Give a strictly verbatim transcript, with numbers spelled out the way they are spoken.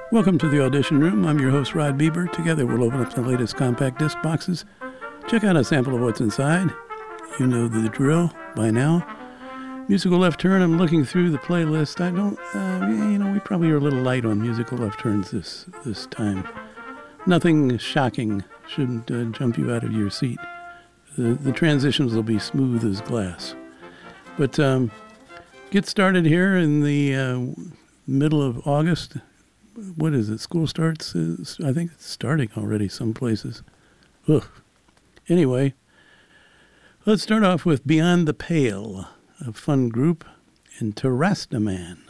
Welcome to the Audition Room. I'm your host, Rod Bieber. Together we'll open up the latest compact disc boxes, check out a sample of what's inside. You know the drill by now. Musical left turn, I'm looking through the playlist. I don't, uh, you know, we probably are a little light on musical left turns this, this time. Nothing shocking, shouldn't uh, jump you out of your seat. The, the transitions will be smooth as glass. But um, get started here in the uh, middle of August. What is it? School starts? I think it's starting already some places. Ugh. Anyway, let's start off with Beyond the Pale, a fun group, and Terrastaman.